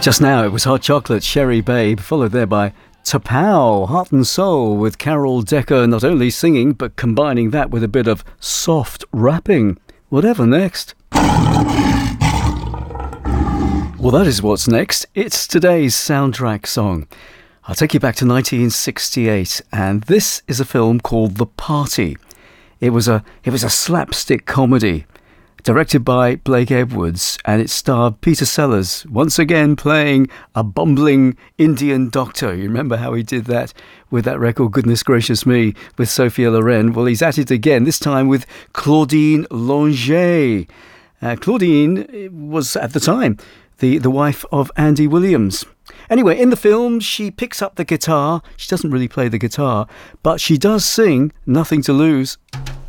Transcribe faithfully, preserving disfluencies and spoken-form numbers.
Just now it was Hot Chocolate, Sherry Babe, followed there by T'Pau, Heart and Soul, with Carol Decker not only singing but combining that with a bit of soft rapping. Whatever next? Well, that is what's next. It's today's soundtrack song. I'll take you back to nineteen sixty-eight, and this is a film called The Party. It was a it was a slapstick comedy directed by Blake Edwards, and it starred Peter Sellers, once again playing a bumbling Indian doctor. You remember how he did that with that record, Goodness Gracious Me, with Sophia Loren? Well, he's at it again, this time with Claudine Longet. Uh, Claudine was, at the time, the, the wife of Andy Williams. Anyway, in the film, she picks up the guitar. She doesn't really play the guitar, but she does sing Nothing to Lose.